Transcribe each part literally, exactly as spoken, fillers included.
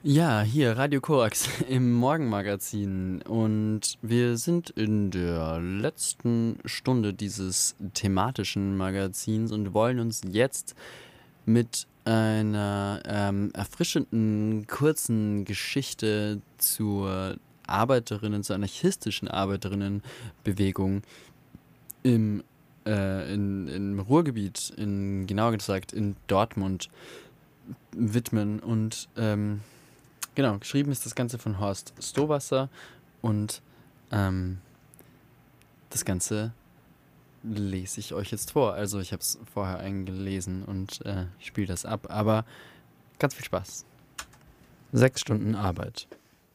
Ja, hier Radio Korax im Morgenmagazin und wir sind in der letzten Stunde dieses thematischen Magazins und wollen uns jetzt mit einer ähm, erfrischenden, kurzen Geschichte zur Arbeiterinnen, zur anarchistischen Arbeiterinnenbewegung im, äh, in, im Ruhrgebiet, in, genauer gesagt in Dortmund widmen und ähm, genau, geschrieben ist das Ganze von Horst Stowasser und ähm, das Ganze lese ich euch jetzt vor. Also ich habe es vorher eingelesen und äh, spiele das ab, aber ganz viel Spaß. Sechs Stunden Arbeit.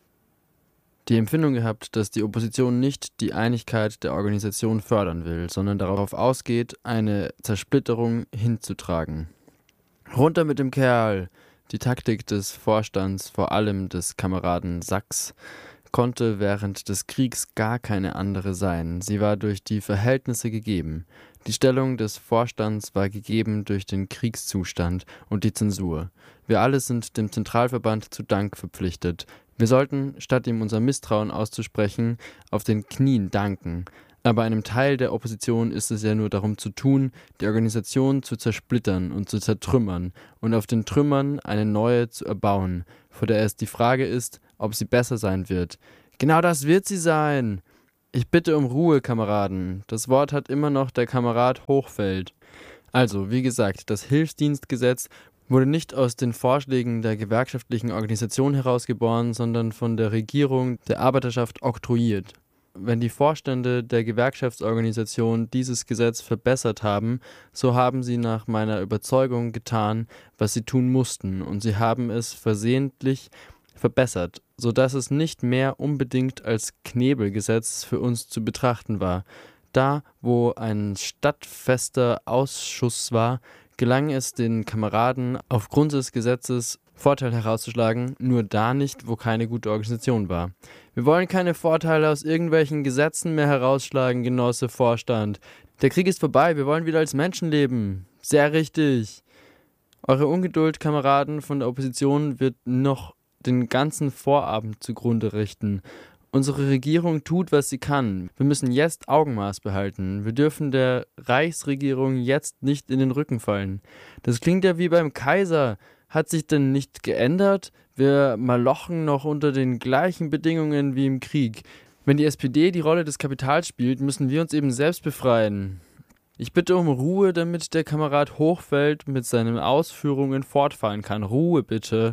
Die Empfindung gehabt, dass die Opposition nicht die Einigkeit der Organisation fördern will, sondern darauf ausgeht, eine Zersplitterung hinzutragen. Runter mit dem Kerl! Die Taktik des Vorstands, vor allem des Kameraden Sachs, konnte während des Kriegs gar keine andere sein. Sie war durch die Verhältnisse gegeben. Die Stellung des Vorstands war gegeben durch den Kriegszustand und die Zensur. Wir alle sind dem Zentralverband zu Dank verpflichtet. Wir sollten, statt ihm unser Misstrauen auszusprechen, auf den Knien danken. Aber einem Teil der Opposition ist es ja nur darum zu tun, die Organisation zu zersplittern und zu zertrümmern und auf den Trümmern eine neue zu erbauen, vor der es die Frage ist, ob sie besser sein wird. Genau das wird sie sein! Ich bitte um Ruhe, Kameraden. Das Wort hat immer noch der Kamerad Hochfeld. Also, wie gesagt, das Hilfsdienstgesetz wurde nicht aus den Vorschlägen der gewerkschaftlichen Organisation herausgeboren, sondern von der Regierung der Arbeiterschaft oktroyiert. Wenn die Vorstände der Gewerkschaftsorganisation dieses Gesetz verbessert haben, so haben sie nach meiner Überzeugung getan, was sie tun mussten, und sie haben es versehentlich verbessert, sodass es nicht mehr unbedingt als Knebelgesetz für uns zu betrachten war. Da, wo ein stadtfester Ausschuss war, gelang es den Kameraden, aufgrund des Gesetzes Vorteil herauszuschlagen, nur da nicht, wo keine gute Organisation war. Wir wollen keine Vorteile aus irgendwelchen Gesetzen mehr herausschlagen, Genosse Vorstand. Der Krieg ist vorbei, wir wollen wieder als Menschen leben. Sehr richtig. Eure Ungeduld, Kameraden von der Opposition, wird noch den ganzen Vorabend zugrunde richten. Unsere Regierung tut, was sie kann. Wir müssen jetzt Augenmaß behalten. Wir dürfen der Reichsregierung jetzt nicht in den Rücken fallen. Das klingt ja wie beim Kaiser. Hat sich denn nicht geändert? Wir malochen noch unter den gleichen Bedingungen wie im Krieg. Wenn die S P D die Rolle des Kapitals spielt, müssen wir uns eben selbst befreien. Ich bitte um Ruhe, damit der Kamerad Hochfeld mit seinen Ausführungen fortfahren kann. Ruhe bitte.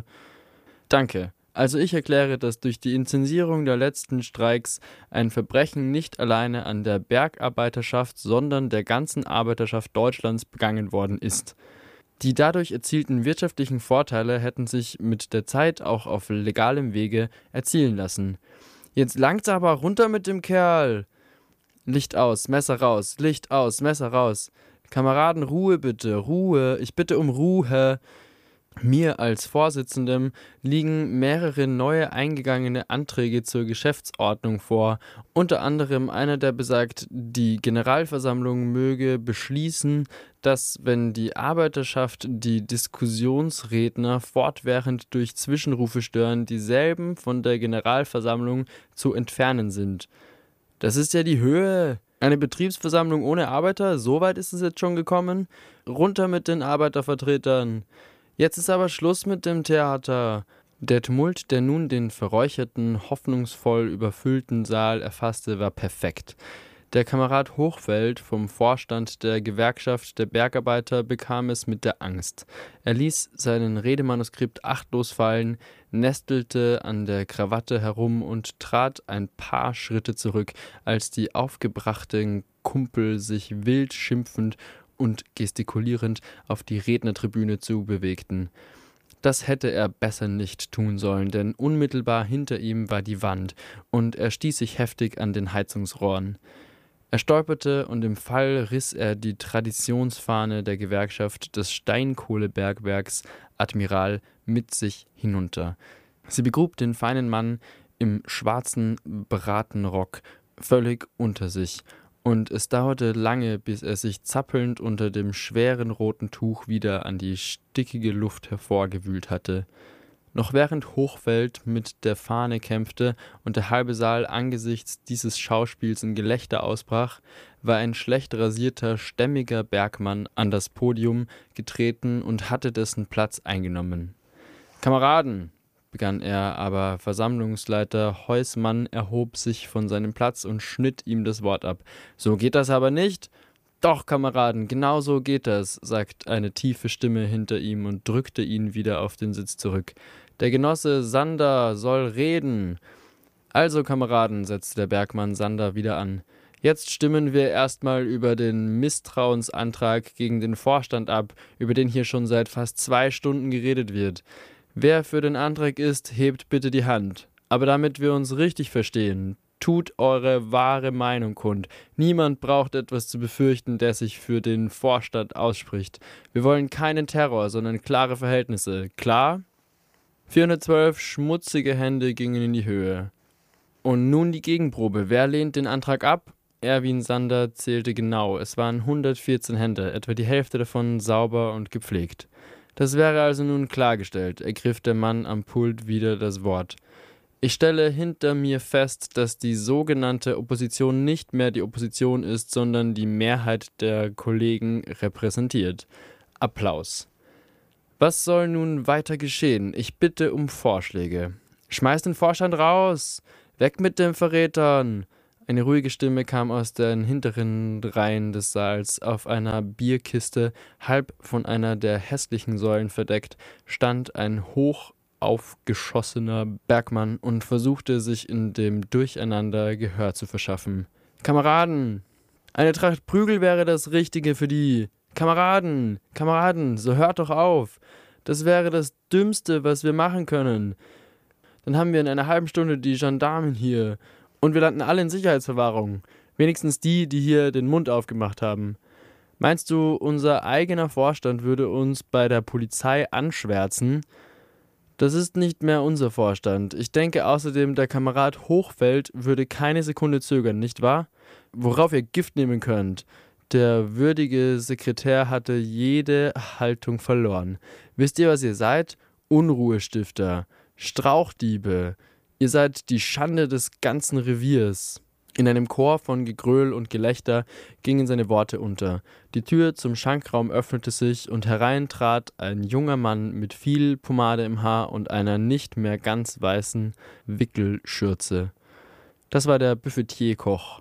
Danke. Also ich erkläre, dass durch die Inzensierung der letzten Streiks ein Verbrechen nicht alleine an der Bergarbeiterschaft, sondern der ganzen Arbeiterschaft Deutschlands begangen worden ist. Die dadurch erzielten wirtschaftlichen Vorteile hätten sich mit der Zeit auch auf legalem Wege erzielen lassen. Jetzt langt's aber runter mit dem Kerl! Licht aus, Messer raus, Licht aus, Messer raus. Kameraden, Ruhe bitte, Ruhe, ich bitte um Ruhe. Mir als Vorsitzendem liegen mehrere neue eingegangene Anträge zur Geschäftsordnung vor, unter anderem einer, der besagt, die Generalversammlung möge beschließen, dass, wenn die Arbeiterschaft die Diskussionsredner fortwährend durch Zwischenrufe stören, dieselben von der Generalversammlung zu entfernen sind. Das ist ja die Höhe! Eine Betriebsversammlung ohne Arbeiter? So weit ist es jetzt schon gekommen? Runter mit den Arbeitervertretern! Jetzt ist aber Schluss mit dem Theater. Der Tumult, der nun den verräucherten, hoffnungsvoll überfüllten Saal erfasste, war perfekt. Der Kamerad Hochfeld vom Vorstand der Gewerkschaft der Bergarbeiter bekam es mit der Angst. Er ließ seinen Redemanuskript achtlos fallen, nestelte an der Krawatte herum und trat ein paar Schritte zurück, als die aufgebrachten Kumpel sich wild schimpfend und gestikulierend auf die Rednertribüne zu bewegten. Das hätte er besser nicht tun sollen, denn unmittelbar hinter ihm war die Wand, und er stieß sich heftig an den Heizungsrohren. Er stolperte, und im Fall riss er die Traditionsfahne der Gewerkschaft des Steinkohlebergwerks Admiral mit sich hinunter. Sie begrub den feinen Mann im schwarzen Bratenrock völlig unter sich, und es dauerte lange, bis er sich zappelnd unter dem schweren roten Tuch wieder an die stickige Luft hervorgewühlt hatte. Noch während Hochfeld mit der Fahne kämpfte und der halbe Saal angesichts dieses Schauspiels in Gelächter ausbrach, war ein schlecht rasierter, stämmiger Bergmann an das Podium getreten und hatte dessen Platz eingenommen. »Kameraden«, begann er, aber Versammlungsleiter Heusmann erhob sich von seinem Platz und schnitt ihm das Wort ab. »So geht das aber nicht!« »Doch, Kameraden, genau so geht das«, sagt eine tiefe Stimme hinter ihm und drückte ihn wieder auf den Sitz zurück. »Der Genosse Sander soll reden.« »Also, Kameraden«, setzte der Bergmann Sander wieder an, »jetzt stimmen wir erstmal über den Misstrauensantrag gegen den Vorstand ab, über den hier schon seit fast zwei Stunden geredet wird. Wer für den Antrag ist, hebt bitte die Hand. Aber damit wir uns richtig verstehen, tut eure wahre Meinung kund. Niemand braucht etwas zu befürchten, der sich für den Vorstand ausspricht. Wir wollen keinen Terror, sondern klare Verhältnisse. Klar?« vierhundertzwölf schmutzige Hände gingen in die Höhe. Und nun die Gegenprobe. Wer lehnt den Antrag ab? Erwin Sander zählte genau. Es waren hundertvierzehn Hände, etwa die Hälfte davon sauber und gepflegt. Das wäre also nun klargestellt, ergriff der Mann am Pult wieder das Wort. Ich stelle hinter mir fest, dass die sogenannte Opposition nicht mehr die Opposition ist, sondern die Mehrheit der Kollegen repräsentiert. Applaus. Was soll nun weiter geschehen? Ich bitte um Vorschläge. Schmeiß den Vorstand raus! Weg mit den Verrätern! Eine ruhige Stimme kam aus den hinteren Reihen des Saals. Auf einer Bierkiste, halb von einer der hässlichen Säulen verdeckt, stand ein hoch aufgeschossener Bergmann und versuchte sich in dem Durcheinander Gehör zu verschaffen. »Kameraden! Eine Tracht Prügel wäre das Richtige für die! Kameraden! Kameraden! So hört doch auf! Das wäre das Dümmste, was wir machen können! Dann haben wir in einer halben Stunde die Gendarmen hier. Und wir landen alle in Sicherheitsverwahrung. Wenigstens die, die hier den Mund aufgemacht haben. Meinst du, unser eigener Vorstand würde uns bei der Polizei anschwärzen? Das ist nicht mehr unser Vorstand. Ich denke außerdem, der Kamerad Hochfeld würde keine Sekunde zögern, nicht wahr? Worauf ihr Gift nehmen könnt. Der würdige Sekretär hatte jede Haltung verloren. Wisst ihr, was ihr seid? Unruhestifter, Strauchdiebe. Ihr seid die Schande des ganzen Reviers. In einem Chor von Gegröhl und Gelächter gingen seine Worte unter. Die Tür zum Schankraum öffnete sich und herein trat ein junger Mann mit viel Pomade im Haar und einer nicht mehr ganz weißen Wickelschürze. Das war der Buffetier-Koch.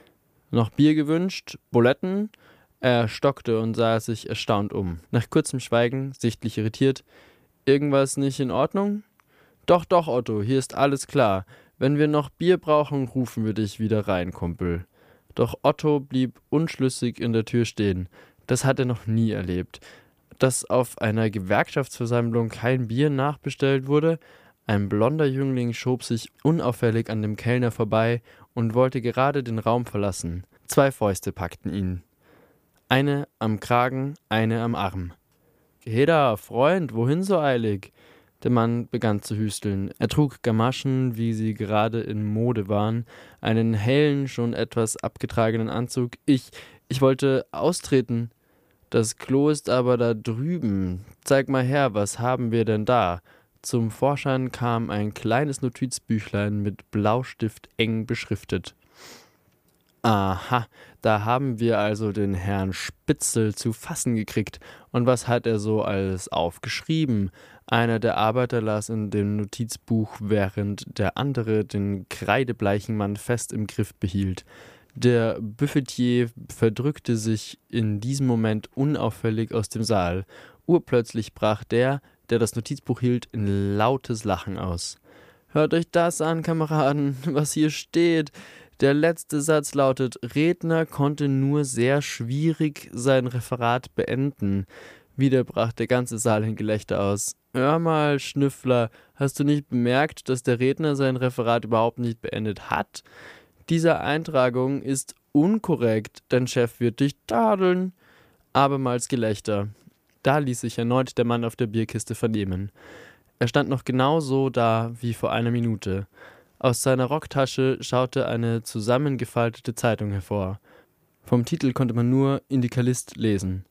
Noch Bier gewünscht? Buletten? Er stockte und sah sich erstaunt um. Nach kurzem Schweigen, sichtlich irritiert: »Irgendwas nicht in Ordnung?« »Doch, doch, Otto, hier ist alles klar. Wenn wir noch Bier brauchen, rufen wir dich wieder rein, Kumpel.« Doch Otto blieb unschlüssig in der Tür stehen. Das hat er noch nie erlebt. Dass auf einer Gewerkschaftsversammlung kein Bier nachbestellt wurde? Ein blonder Jüngling schob sich unauffällig an dem Kellner vorbei und wollte gerade den Raum verlassen. Zwei Fäuste packten ihn. Eine am Kragen, eine am Arm. »Geh da, Freund, wohin so eilig?« Der Mann begann zu hüsteln. Er trug Gamaschen, wie sie gerade in Mode waren, einen hellen, schon etwas abgetragenen Anzug. Ich, ich wollte austreten. »Das Klo ist aber da drüben. Zeig mal her, was haben wir denn da?« Zum Vorschein kam ein kleines Notizbüchlein mit Blaustift eng beschriftet. »Aha, da haben wir also den Herrn Spitzel zu fassen gekriegt. Und was hat er so alles aufgeschrieben?« Einer der Arbeiter las in dem Notizbuch, während der andere den kreidebleichen Mann fest im Griff behielt. Der Buffetier verdrückte sich in diesem Moment unauffällig aus dem Saal. Urplötzlich brach der, der das Notizbuch hielt, in lautes Lachen aus. »Hört euch das an, Kameraden, was hier steht. Der letzte Satz lautet: Redner konnte nur sehr schwierig sein Referat beenden.« Wieder brach der ganze Saal in Gelächter aus. »Hör mal, Schnüffler, hast du nicht bemerkt, dass der Redner sein Referat überhaupt nicht beendet hat? Diese Eintragung ist unkorrekt, dein Chef wird dich tadeln.« Abermals Gelächter. Da ließ sich erneut der Mann auf der Bierkiste vernehmen. Er stand noch genau so da wie vor einer Minute. Aus seiner Rocktasche schaute eine zusammengefaltete Zeitung hervor. Vom Titel konnte man nur Indikalist lesen.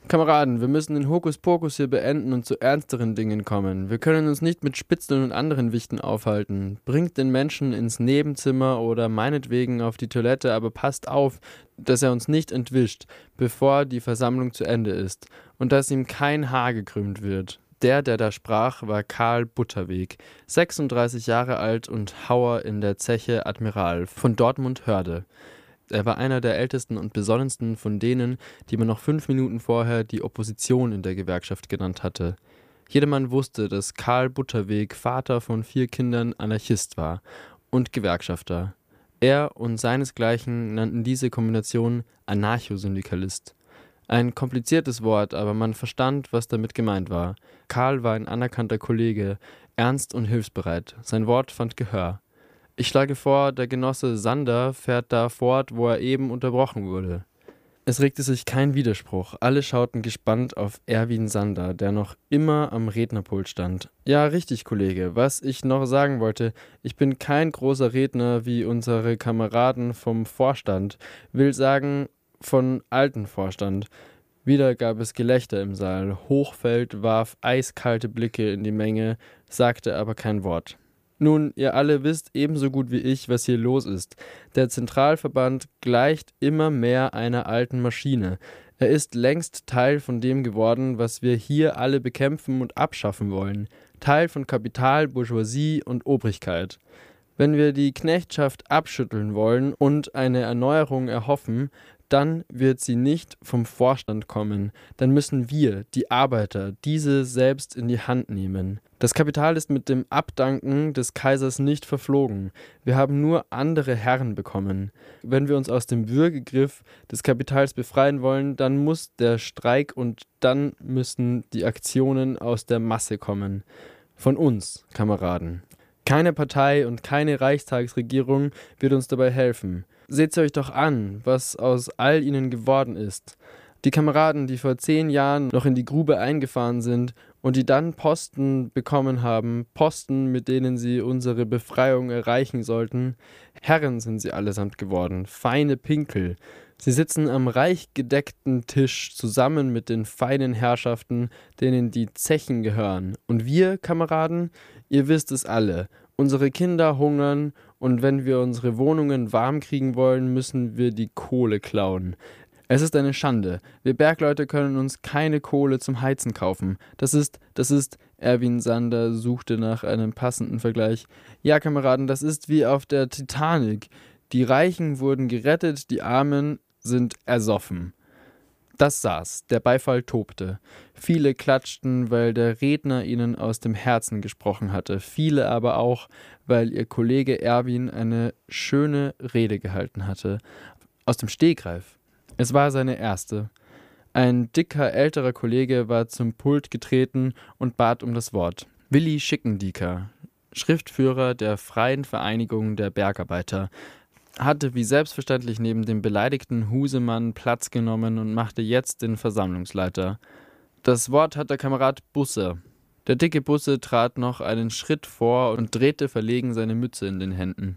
Kameraden, wir müssen den Hokuspokus hier beenden und zu ernsteren Dingen kommen. Wir können uns nicht mit Spitzeln und anderen Wichten aufhalten. Bringt den Menschen ins Nebenzimmer oder meinetwegen auf die Toilette, aber passt auf, dass er uns nicht entwischt, bevor die Versammlung zu Ende ist und dass ihm kein Haar gekrümmt wird. Der, der da sprach, war Karl Butterweg, sechsunddreißig Jahre alt und Hauer in der Zeche Admiral von Dortmund-Hörde. Er war einer der ältesten und besonnensten von denen, die man noch fünf Minuten vorher die Opposition in der Gewerkschaft genannt hatte. Jedermann wusste, dass Karl Butterweg, Vater von vier Kindern, Anarchist war und Gewerkschafter. Er und seinesgleichen nannten diese Kombination Anarchosyndikalist. Ein kompliziertes Wort, aber man verstand, was damit gemeint war. Karl war ein anerkannter Kollege, ernst und hilfsbereit. Sein Wort fand Gehör. Ich schlage vor, der Genosse Sander fährt da fort, wo er eben unterbrochen wurde. Es regte sich kein Widerspruch. Alle schauten gespannt auf Erwin Sander, der noch immer am Rednerpult stand. Ja, richtig, Kollege. Was ich noch sagen wollte, ich bin kein großer Redner wie unsere Kameraden vom Vorstand. Will sagen, von alten Vorstand. Wieder gab es Gelächter im Saal. Hochfeld warf eiskalte Blicke in die Menge, sagte aber kein Wort. Nun, ihr alle wisst ebenso gut wie ich, was hier los ist. Der Zentralverband gleicht immer mehr einer alten Maschine. Er ist längst Teil von dem geworden, was wir hier alle bekämpfen und abschaffen wollen. Teil von Kapital, Bourgeoisie und Obrigkeit. Wenn wir die Knechtschaft abschütteln wollen und eine Erneuerung erhoffen, dann wird sie nicht vom Vorstand kommen. Dann müssen wir, die Arbeiter, diese selbst in die Hand nehmen. Das Kapital ist mit dem Abdanken des Kaisers nicht verflogen. Wir haben nur andere Herren bekommen. Wenn wir uns aus dem Würgegriff des Kapitals befreien wollen, dann muss der Streik und dann müssen die Aktionen aus der Masse kommen. Von uns, Kameraden. Keine Partei und keine Reichstagsregierung wird uns dabei helfen. Seht euch doch an, was aus all ihnen geworden ist. Die Kameraden, die vor zehn Jahren noch in die Grube eingefahren sind und die dann Posten bekommen haben, Posten, mit denen sie unsere Befreiung erreichen sollten, Herren sind sie allesamt geworden, feine Pinkel. Sie sitzen am reich gedeckten Tisch zusammen mit den feinen Herrschaften, denen die Zechen gehören. Und wir, Kameraden, ihr wisst es alle, unsere Kinder hungern und wenn wir unsere Wohnungen warm kriegen wollen, müssen wir die Kohle klauen. Es ist eine Schande. Wir Bergleute können uns keine Kohle zum Heizen kaufen. Das ist, das ist, Erwin Sander suchte nach einem passenden Vergleich. Ja, Kameraden, das ist wie auf der Titanic. Die Reichen wurden gerettet, die Armen sind ersoffen. Das saß, der Beifall tobte. Viele klatschten, weil der Redner ihnen aus dem Herzen gesprochen hatte, viele aber auch, weil ihr Kollege Erwin eine schöne Rede gehalten hatte. Aus dem Stegreif. Es war seine erste. Ein dicker, älterer Kollege war zum Pult getreten und bat um das Wort. Willi Schickendieker, Schriftführer der Freien Vereinigung der Bergarbeiter, hatte wie selbstverständlich neben dem beleidigten Husemann Platz genommen und machte jetzt den Versammlungsleiter. Das Wort hat der Kamerad Busse. Der dicke Busse trat noch einen Schritt vor und drehte verlegen seine Mütze in den Händen.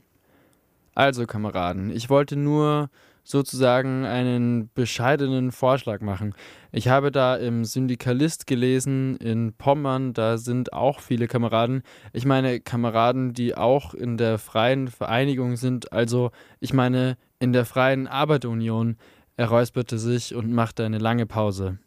Also, Kameraden, ich wollte nur sozusagen einen bescheidenen Vorschlag machen. Ich habe da im Syndikalist gelesen, in Pommern, da sind auch viele Kameraden. Ich meine Kameraden, die auch in der Freien Vereinigung sind, also ich meine in der Freien Arbeiterunion. Er räusperte sich und machte eine lange Pause.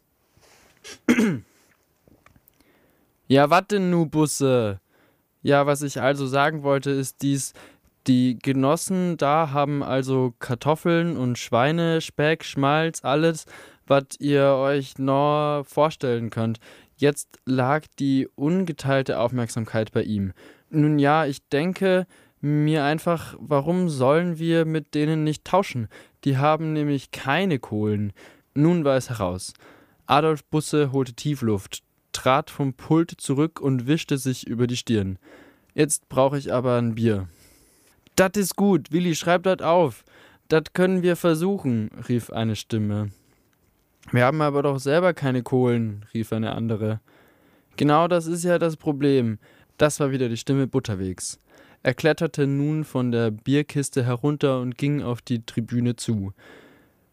Ja, wat denn nu, Busse? Ja, was ich also sagen wollte, ist dies: Die Genossen da haben also Kartoffeln und Schweine, Speck, Schmalz, alles, was ihr euch nur vorstellen könnt. Jetzt lag die ungeteilte Aufmerksamkeit bei ihm. Nun ja, ich denke mir einfach, warum sollen wir mit denen nicht tauschen? Die haben nämlich keine Kohlen. Nun war es heraus. Adolf Busse holte Tiefluft, trat vom Pult zurück und wischte sich über die Stirn. Jetzt brauche ich aber ein Bier. Das ist gut, Willi, schreib das auf. Das können wir versuchen, rief eine Stimme. Wir haben aber doch selber keine Kohlen, rief eine andere. Genau das ist ja das Problem. Das war wieder die Stimme Butterwegs. Er kletterte nun von der Bierkiste herunter und ging auf die Tribüne zu.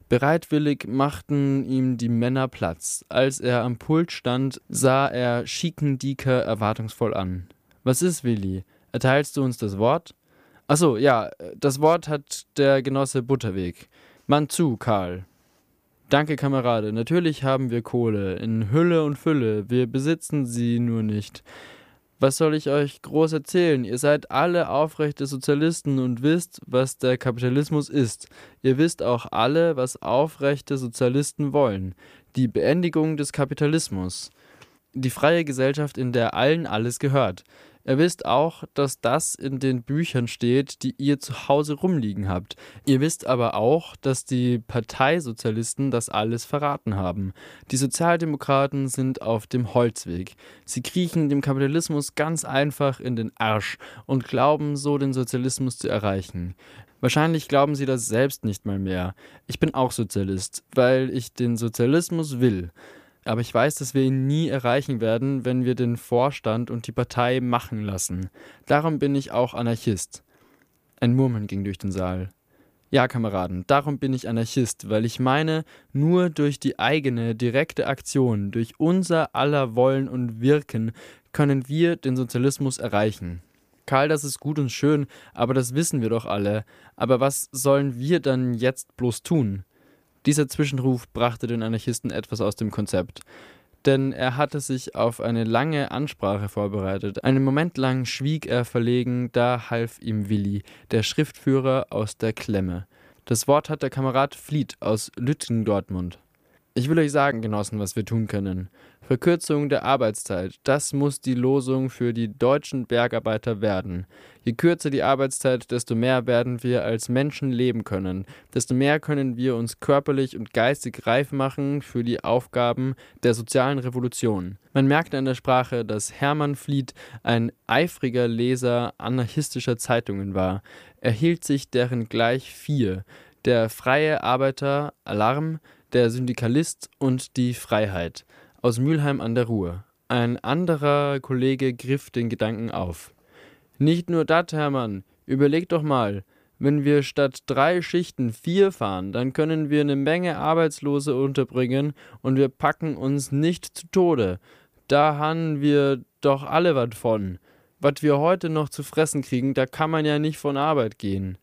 Bereitwillig machten ihm die Männer Platz. Als er am Pult stand, sah er Schiekendieker erwartungsvoll an. »Was ist, Willi? Erteilst du uns das Wort?« »Achso, ja, das Wort hat der Genosse Butterweg. Mann zu, Karl.« »Danke, Kamerade. Natürlich haben wir Kohle, in Hülle und Fülle. Wir besitzen sie nur nicht. Was soll ich euch groß erzählen? Ihr seid alle aufrechte Sozialisten und wisst, was der Kapitalismus ist. Ihr wisst auch alle, was aufrechte Sozialisten wollen. Die Beendigung des Kapitalismus. Die freie Gesellschaft, in der allen alles gehört. Ihr wisst auch, dass das in den Büchern steht, die ihr zu Hause rumliegen habt. Ihr wisst aber auch, dass die Parteisozialisten das alles verraten haben. Die Sozialdemokraten sind auf dem Holzweg. Sie kriechen dem Kapitalismus ganz einfach in den Arsch und glauben so, den Sozialismus zu erreichen. Wahrscheinlich glauben sie das selbst nicht mal mehr. Ich bin auch Sozialist, weil ich den Sozialismus will. Aber ich weiß, dass wir ihn nie erreichen werden, wenn wir den Vorstand und die Partei machen lassen. Darum bin ich auch Anarchist. Ein Murmeln ging durch den Saal. Ja, Kameraden, darum bin ich Anarchist, weil ich meine, nur durch die eigene, direkte Aktion, durch unser aller Wollen und Wirken, können wir den Sozialismus erreichen. Karl, das ist gut und schön, aber das wissen wir doch alle. Aber was sollen wir dann jetzt bloß tun? Dieser Zwischenruf brachte den Anarchisten etwas aus dem Konzept, denn er hatte sich auf eine lange Ansprache vorbereitet. Einen Moment lang schwieg er verlegen, da half ihm Willi, der Schriftführer aus der Klemme. Das Wort hat der Kamerad Fliet aus Lütgendortmund. Ich will euch sagen, Genossen, was wir tun können. Verkürzung der Arbeitszeit, das muss die Losung für die deutschen Bergarbeiter werden. Je kürzer die Arbeitszeit, desto mehr werden wir als Menschen leben können. Desto mehr können wir uns körperlich und geistig reif machen für die Aufgaben der sozialen Revolution. Man merkt an der Sprache, dass Hermann Fliet ein eifriger Leser anarchistischer Zeitungen war. Er hielt sich deren gleich vier: der Freie Arbeiter, Alarm, der Syndikalist und die Freiheit aus Mülheim an der Ruhr. Ein anderer Kollege griff den Gedanken auf. Nicht nur das, Hermann, überleg doch mal, wenn wir statt drei Schichten vier fahren, dann können wir eine Menge Arbeitslose unterbringen und wir packen uns nicht zu Tode. Da haben wir doch alle was von. Was wir heute noch zu fressen kriegen, da kann man ja nicht von Arbeit gehen.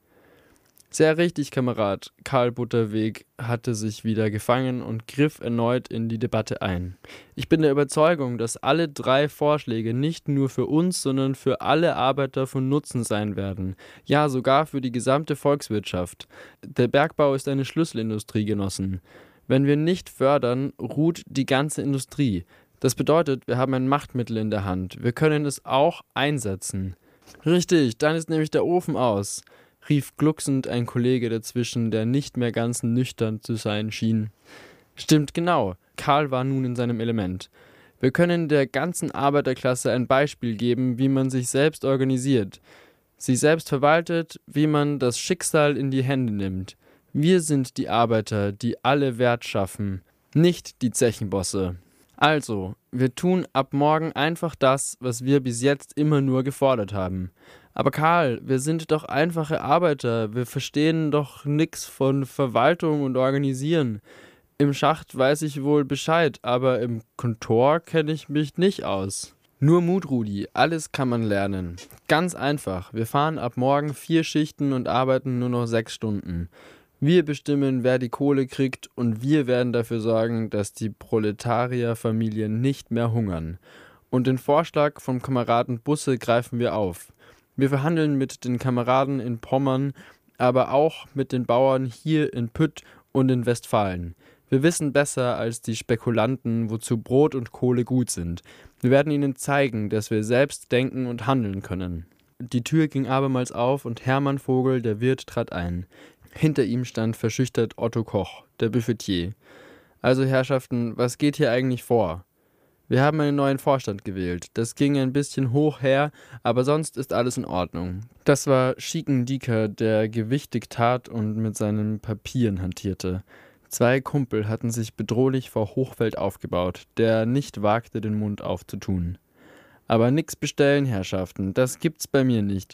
Sehr richtig, Kamerad. Karl Butterweg hatte sich wieder gefangen und griff erneut in die Debatte ein. Ich bin der Überzeugung, dass alle drei Vorschläge nicht nur für uns, sondern für alle Arbeiter von Nutzen sein werden. Ja, sogar für die gesamte Volkswirtschaft. Der Bergbau ist eine Schlüsselindustrie, Genossen. Wenn wir nicht fördern, ruht die ganze Industrie. Das bedeutet, wir haben ein Machtmittel in der Hand. Wir können es auch einsetzen. Richtig, dann ist nämlich der Ofen aus, rief glucksend ein Kollege dazwischen, der nicht mehr ganz nüchtern zu sein schien. Stimmt genau, Karl war nun in seinem Element. Wir können der ganzen Arbeiterklasse ein Beispiel geben, wie man sich selbst organisiert, sie selbst verwaltet, wie man das Schicksal in die Hände nimmt. Wir sind die Arbeiter, die alle Wert schaffen, nicht die Zechenbosse. Also, wir tun ab morgen einfach das, was wir bis jetzt immer nur gefordert haben. Aber Karl, wir sind doch einfache Arbeiter, wir verstehen doch nix von Verwaltung und Organisieren. Im Schacht weiß ich wohl Bescheid, aber im Kontor kenne ich mich nicht aus. Nur Mut, Rudi, alles kann man lernen. Ganz einfach, wir fahren ab morgen vier Schichten und arbeiten nur noch sechs Stunden. Wir bestimmen, wer die Kohle kriegt und wir werden dafür sorgen, dass die Proletarierfamilien nicht mehr hungern. Und den Vorschlag vom Kameraden Busse greifen wir auf. Wir verhandeln mit den Kameraden in Pommern, aber auch mit den Bauern hier in Pütt und in Westfalen. Wir wissen besser als die Spekulanten, wozu Brot und Kohle gut sind. Wir werden ihnen zeigen, dass wir selbst denken und handeln können. Die Tür ging abermals auf und Hermann Vogel, der Wirt, trat ein. Hinter ihm stand verschüchtert Otto Koch, der Buffetier. Also Herrschaften, was geht hier eigentlich vor? Wir haben einen neuen Vorstand gewählt. Das ging ein bisschen hoch her, aber sonst ist alles in Ordnung. Das war Schiekendieker, der gewichtig tat und mit seinen Papieren hantierte. Zwei Kumpel hatten sich bedrohlich vor Hochfeld aufgebaut, der nicht wagte, den Mund aufzutun. Aber nix bestellen, Herrschaften, das gibt's bei mir nicht.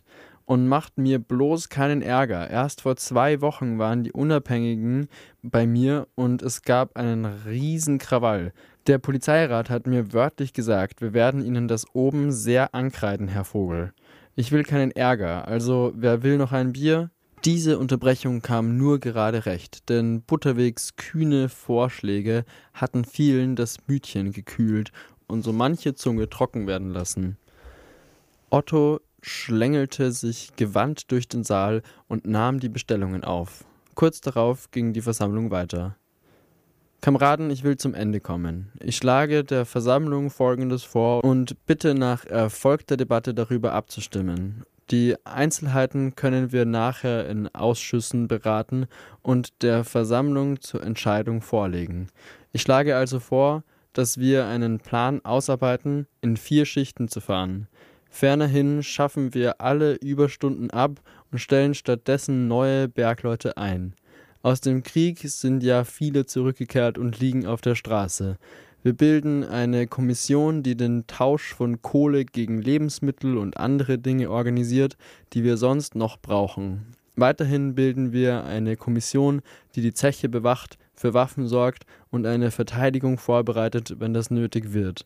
und macht mir bloß keinen Ärger. Erst vor zwei Wochen waren die Unabhängigen bei mir und es gab einen riesen Krawall. Der Polizeirat hat mir wörtlich gesagt, wir werden Ihnen das oben sehr ankreiden, Herr Vogel. Ich will keinen Ärger, also wer will noch ein Bier? Diese Unterbrechung kam nur gerade recht, denn Butterwegs kühne Vorschläge hatten vielen das Mütchen gekühlt und so manche Zunge trocken werden lassen. Otto schlängelte sich gewandt durch den Saal und nahm die Bestellungen auf. Kurz darauf ging die Versammlung weiter. Kameraden, ich will zum Ende kommen. Ich schlage der Versammlung Folgendes vor und bitte nach erfolgter Debatte darüber abzustimmen. Die Einzelheiten können wir nachher in Ausschüssen beraten und der Versammlung zur Entscheidung vorlegen. Ich schlage also vor, dass wir einen Plan ausarbeiten, in vier Schichten zu fahren. Fernerhin schaffen wir alle Überstunden ab und stellen stattdessen neue Bergleute ein. Aus dem Krieg sind ja viele zurückgekehrt und liegen auf der Straße. Wir bilden eine Kommission, die den Tausch von Kohle gegen Lebensmittel und andere Dinge organisiert, die wir sonst noch brauchen. Weiterhin bilden wir eine Kommission, die die Zeche bewacht, für Waffen sorgt und eine Verteidigung vorbereitet, wenn das nötig wird.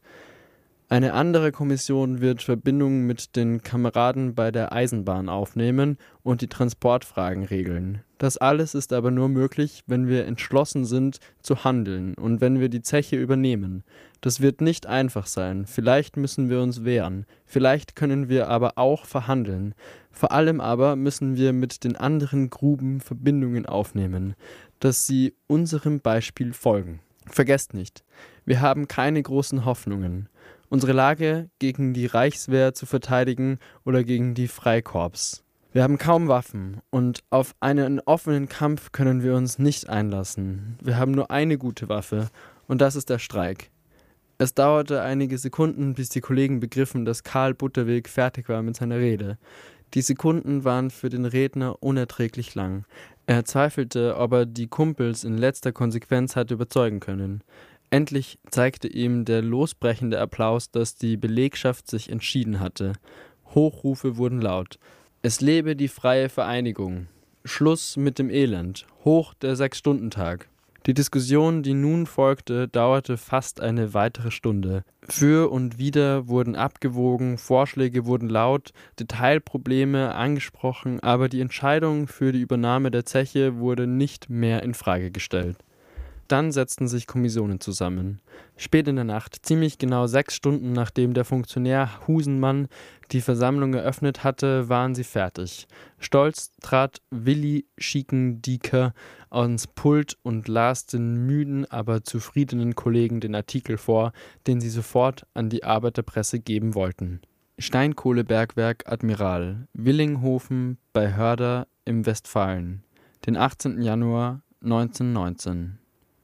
Eine andere Kommission wird Verbindungen mit den Kameraden bei der Eisenbahn aufnehmen und die Transportfragen regeln. Das alles ist aber nur möglich, wenn wir entschlossen sind zu handeln und wenn wir die Zeche übernehmen. Das wird nicht einfach sein, vielleicht müssen wir uns wehren, vielleicht können wir aber auch verhandeln. Vor allem aber müssen wir mit den anderen Gruben Verbindungen aufnehmen, dass sie unserem Beispiel folgen. Vergesst nicht, wir haben keine großen Hoffnungen. Unsere Lage gegen die Reichswehr zu verteidigen oder gegen die Freikorps. Wir haben kaum Waffen und auf einen offenen Kampf können wir uns nicht einlassen. Wir haben nur eine gute Waffe und das ist der Streik. Es dauerte einige Sekunden, bis die Kollegen begriffen, dass Karl Butterweg fertig war mit seiner Rede. Die Sekunden waren für den Redner unerträglich lang. Er zweifelte, ob er die Kumpels in letzter Konsequenz hatte überzeugen können. Endlich zeigte ihm der losbrechende Applaus, dass die Belegschaft sich entschieden hatte. Hochrufe wurden laut. Es lebe die freie Vereinigung. Schluss mit dem Elend. Hoch der Sechs-Stunden-Tag. Die Diskussion, die nun folgte, dauerte fast eine weitere Stunde. Für und wider wurden abgewogen, Vorschläge wurden laut, Detailprobleme angesprochen, aber die Entscheidung für die Übernahme der Zeche wurde nicht mehr in Frage gestellt. Dann setzten sich Kommissionen zusammen. Spät in der Nacht, ziemlich genau sechs Stunden nachdem der Funktionär Husenmann die Versammlung eröffnet hatte, waren sie fertig. Stolz trat Willi Schiekendieker ans Pult und las den müden, aber zufriedenen Kollegen den Artikel vor, den sie sofort an die Arbeiterpresse geben wollten. Steinkohlebergwerk Admiral, Willinghofen bei Hörder im Westfalen, den achtzehnten Januar neunzehnhundertneunzehn.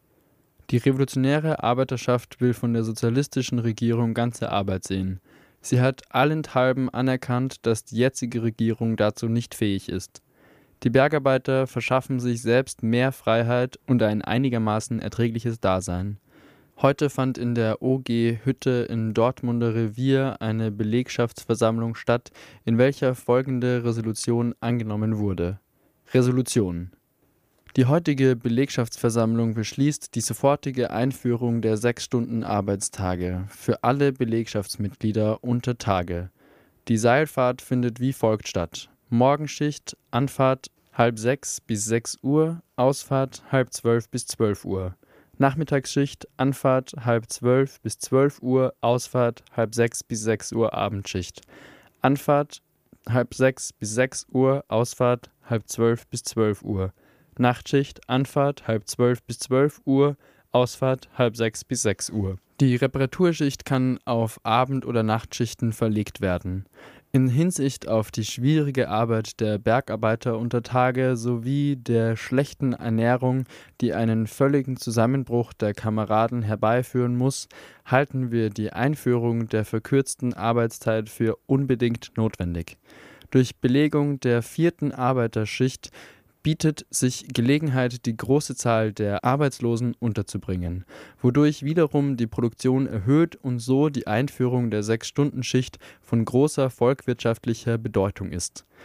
Die revolutionäre Arbeiterschaft will von der sozialistischen Regierung ganze Arbeit sehen. Sie hat allenthalben anerkannt, dass die jetzige Regierung dazu nicht fähig ist. Die Bergarbeiter verschaffen sich selbst mehr Freiheit und ein einigermaßen erträgliches Dasein. Heute fand in der O G Hütte im Dortmunder Revier eine Belegschaftsversammlung statt, in welcher folgende Resolution angenommen wurde. Resolution: Die heutige Belegschaftsversammlung beschließt die sofortige Einführung der Sechs-Stunden-Arbeitstage für alle Belegschaftsmitglieder unter Tage. Die Seilfahrt findet wie folgt statt: Morgenschicht, Anfahrt halb sechs bis sechs Uhr, Ausfahrt halb zwölf bis zwölf Uhr. Nachmittagsschicht, Anfahrt halb zwölf bis zwölf Uhr, Ausfahrt halb sechs bis sechs Uhr, Abendschicht. Anfahrt halb sechs bis sechs Uhr, Ausfahrt halb zwölf bis zwölf Uhr. Nachtschicht, Anfahrt halb zwölf bis zwölf Uhr, Ausfahrt halb sechs bis sechs Uhr. Die Reparaturschicht kann auf Abend- oder Nachtschichten verlegt werden. In Hinsicht auf die schwierige Arbeit der Bergarbeiter unter Tage sowie der schlechten Ernährung, die einen völligen Zusammenbruch der Kameraden herbeiführen muss, halten wir die Einführung der verkürzten Arbeitszeit für unbedingt notwendig. Durch Belegung der vierten Arbeiterschicht bietet sich Gelegenheit, die große Zahl der Arbeitslosen unterzubringen, wodurch wiederum die Produktion erhöht und so die Einführung der Sechs-Stunden-Schicht von großer volkswirtschaftlicher Bedeutung ist.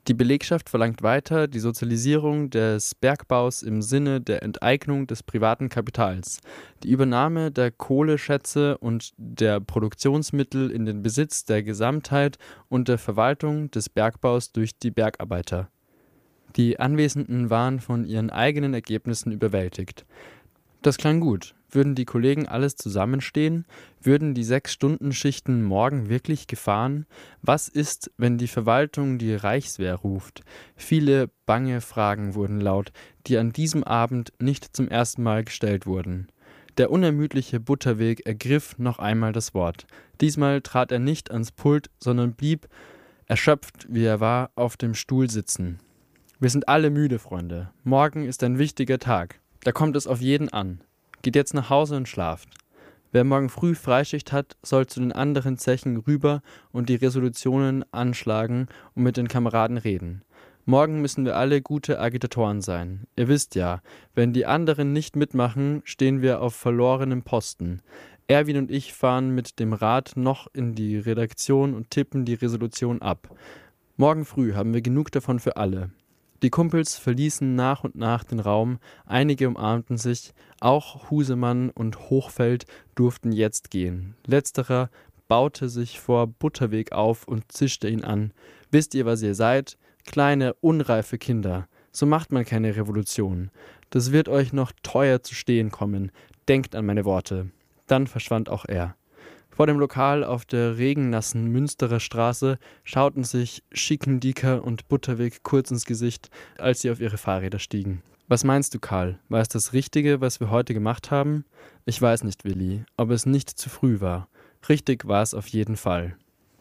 Die Belegschaft verlangt weiter die Sozialisierung des Bergbaus im Sinne der Enteignung des privaten Kapitals, die Übernahme der Kohleschätze und der Produktionsmittel in den Besitz der Gesamtheit und der Verwaltung des Bergbaus durch die Bergarbeiter. Die Anwesenden waren von ihren eigenen Ergebnissen überwältigt. Das klang gut. Würden die Kollegen alles zusammenstehen? Würden die Sechs-Stunden-Schichten morgen wirklich gefahren? Was ist, wenn die Verwaltung die Reichswehr ruft? Viele bange Fragen wurden laut, die an diesem Abend nicht zum ersten Mal gestellt wurden. Der unermüdliche Butterweg ergriff noch einmal das Wort. Diesmal trat er nicht ans Pult, sondern blieb, erschöpft wie er war, auf dem Stuhl sitzen. Wir sind alle müde, Freunde. Morgen ist ein wichtiger Tag. Da kommt es auf jeden an. Geht jetzt nach Hause und schlaft. Wer morgen früh Freischicht hat, soll zu den anderen Zechen rüber und die Resolutionen anschlagen und mit den Kameraden reden. Morgen müssen wir alle gute Agitatoren sein. Ihr wisst ja, wenn die anderen nicht mitmachen, stehen wir auf verlorenem Posten. Erwin und ich fahren mit dem Rad noch in die Redaktion und tippen die Resolution ab. Morgen früh haben wir genug davon für alle. Die Kumpels verließen nach und nach den Raum, einige umarmten sich, auch Husemann und Hochfeld durften jetzt gehen. Letzterer baute sich vor Butterweg auf und zischte ihn an. Wisst ihr, was ihr seid? Kleine, unreife Kinder. So macht man keine Revolution. Das wird euch noch teuer zu stehen kommen. Denkt an meine Worte. Dann verschwand auch er. Vor dem Lokal auf der regennassen Münsterer Straße schauten sich Schickendieker und Butterweg kurz ins Gesicht, als sie auf ihre Fahrräder stiegen. Was meinst du, Karl? War es das Richtige, was wir heute gemacht haben? Ich weiß nicht, Willi, ob es nicht zu früh war. Richtig war es auf jeden Fall.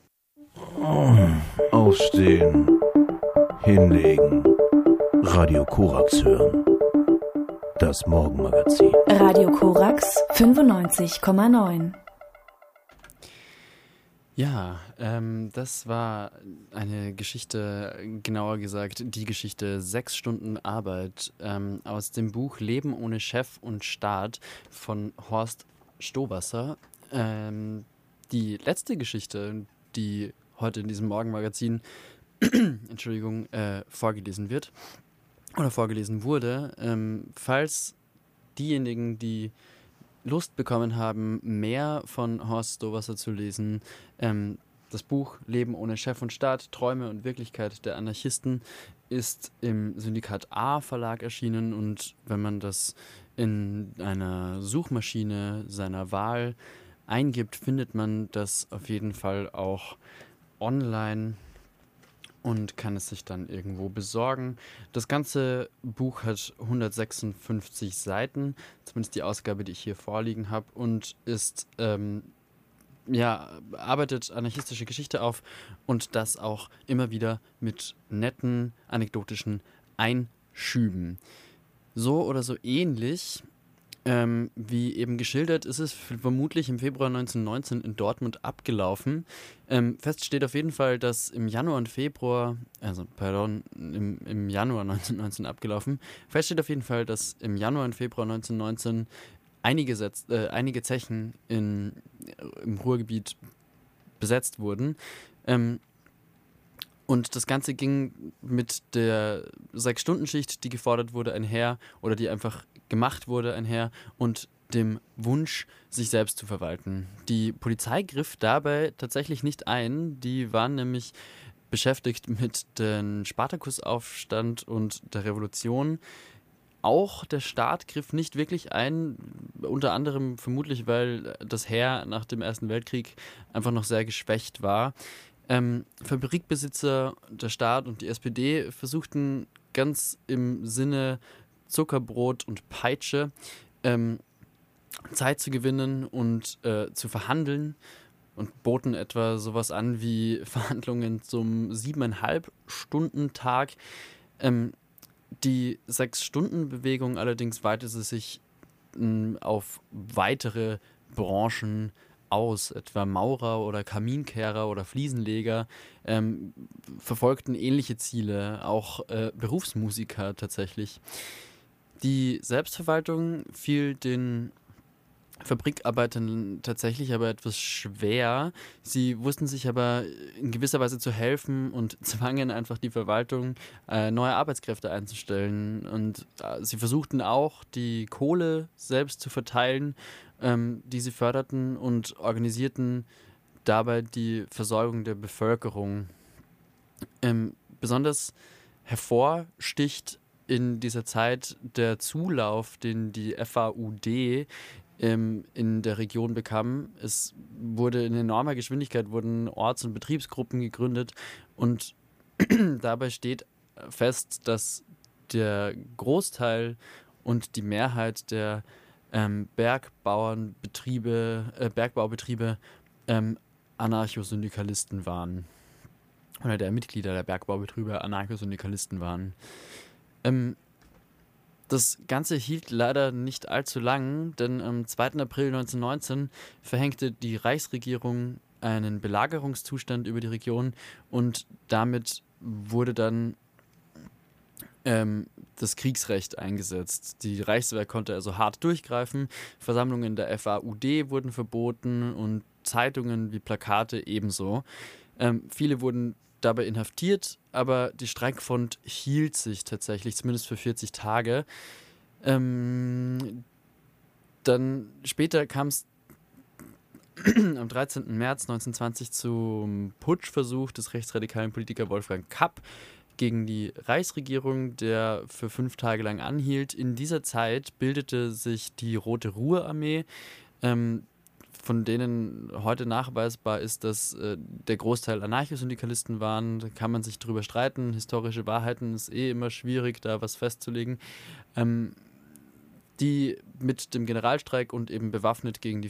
Aufstehen, hinlegen, Radio Korax hören. Das Morgenmagazin. Radio Korax fünfundneunzig Komma neun. Ja, ähm, das war eine Geschichte, genauer gesagt die Geschichte Sechs Stunden Arbeit ähm, aus dem Buch Leben ohne Chef und Staat von Horst Stowasser. Ähm, die letzte Geschichte, die heute in diesem Morgenmagazin Entschuldigung, äh, vorgelesen wird oder vorgelesen wurde, ähm, falls diejenigen, die Lust bekommen haben, mehr von Horst Stowasser zu lesen. Ähm, das Buch Leben ohne Chef und Staat, Träume und Wirklichkeit der Anarchisten ist im Syndikat A Verlag erschienen und wenn man das in einer Suchmaschine seiner Wahl eingibt, findet man das auf jeden Fall auch online und kann es sich dann irgendwo besorgen. Das ganze Buch hat hundertsechsundfünfzig Seiten, zumindest die Ausgabe, die ich hier vorliegen habe, und ist, ähm, ja, arbeitet anarchistische Geschichte auf und das auch immer wieder mit netten, anekdotischen Einschüben. So oder so ähnlich Ähm, wie eben geschildert, ist es vermutlich im Februar neunzehnhundertneunzehn in Dortmund abgelaufen. Ähm, fest steht auf jeden Fall, dass im Januar und Februar, also pardon, im, im Januar neunzehnhundertneunzehn abgelaufen. Fest steht auf jeden Fall, dass im Januar und Februar neunzehnhundertneunzehn einige, Setz, äh, einige Zechen in, im Ruhrgebiet besetzt wurden. Ähm, Und das Ganze ging mit der Sechs-Stunden-Schicht, die gefordert wurde, einher oder die einfach gemacht wurde, einher und dem Wunsch, sich selbst zu verwalten. Die Polizei griff dabei tatsächlich nicht ein. Die waren nämlich beschäftigt mit dem Spartakusaufstand und der Revolution. Auch der Staat griff nicht wirklich ein, unter anderem vermutlich, weil das Heer nach dem Ersten Weltkrieg einfach noch sehr geschwächt war. Ähm, Fabrikbesitzer, der Staat und die S P D versuchten ganz im Sinne Zuckerbrot und Peitsche ähm, Zeit zu gewinnen und äh, zu verhandeln und boten etwa sowas an wie Verhandlungen zum siebeneinhalb Stunden Tag. Ähm, die Sechs-Stunden-Bewegung allerdings weitete sich mh, auf weitere Branchen aus, etwa Maurer oder Kaminkehrer oder Fliesenleger ähm, verfolgten ähnliche Ziele, auch äh, Berufsmusiker tatsächlich. Die Selbstverwaltung fiel den Fabrikarbeitern tatsächlich aber etwas schwer. Sie wussten sich aber in gewisser Weise zu helfen und zwangen einfach die Verwaltung, äh, neue Arbeitskräfte einzustellen. Und äh, sie versuchten auch, die Kohle selbst zu verteilen, ähm, die sie förderten, und organisierten dabei die Versorgung der Bevölkerung. Ähm, besonders hervorsticht in dieser Zeit der Zulauf, den die F A U D ähm, in der Region bekam. Es wurde in enormer Geschwindigkeit, wurden Orts- und Betriebsgruppen gegründet, und dabei steht fest, dass der Großteil und die Mehrheit der ähm, Bergbauernbetriebe, äh, Bergbaubetriebe ähm, Anarchosyndikalisten waren. Oder der Mitglieder der Bergbaubetriebe Anarchosyndikalisten waren. Ähm, das Ganze hielt leider nicht allzu lang, denn am zweiten April neunzehnhundertneunzehn verhängte die Reichsregierung einen Belagerungszustand über die Region, und damit wurde dann ähm, das Kriegsrecht eingesetzt. Die Reichswehr konnte also hart durchgreifen, Versammlungen der F A U D wurden verboten und Zeitungen wie Plakate ebenso. Ähm, viele wurden dabei inhaftiert, aber die Streikfront hielt sich tatsächlich, zumindest für vierzig Tage. Ähm, dann später kam es am dreizehnten März neunzehnhundertzwanzig zum Putschversuch des rechtsradikalen Politikers Wolfgang Kapp gegen die Reichsregierung, der für fünf Tage lang anhielt. In dieser Zeit bildete sich die Rote Ruhrarmee, ähm, von denen heute nachweisbar ist, dass äh, der Großteil Anarchosyndikalisten waren. Da kann man sich drüber streiten. Historische Wahrheiten ist eh immer schwierig, da was festzulegen. Ähm, die mit dem Generalstreik und eben bewaffnet gegen die